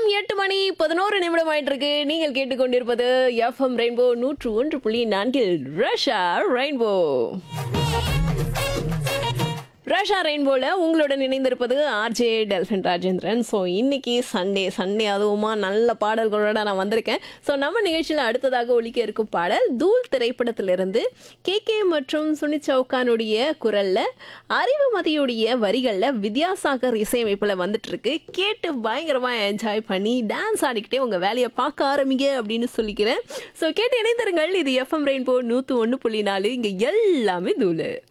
8 மணி 11 நிமிடம் ஆயிட்டு இருக்கு. நீங்கள் கேட்டுக்கொண்டிருப்பது FM rainbow 101.4 Rasha rainbow. Rasha ரெயின்போல உங்களுடன் இணைந்திருப்பது ஆர்ஜே டெல்ஃபின் ராஜேந்திரன். ஸோ இன்னைக்கு சண்டே அதுவுமா நல்ல பாடல்களோட நான் வந்திருக்கேன். ஸோ நம்ம நிகழ்ச்சியில் அடுத்ததாக ஒலிக்க இருக்கும் பாடல் தூள் திரைப்படத்திலிருந்து கே மற்றும் சுனித் சவுகானுடைய குரல்ல அறிவுமதியுடைய வரிகளில் வித்யாசாகர் இசையமைப்பில் வந்துட்டு இருக்கு. கேட்டு பயங்கரமா என்ஜாய் பண்ணி டான்ஸ் ஆடிக்கிட்டே உங்க வேலையை பார்க்க ஆரம்பிங்க அப்படின்னு சொல்லிக்கிறேன். ஸோ கேட்டு இணைந்திருங்கள். இது எஃப்எம் ரெயின்போ 101.4. இங்க எல்லாமே தூளு.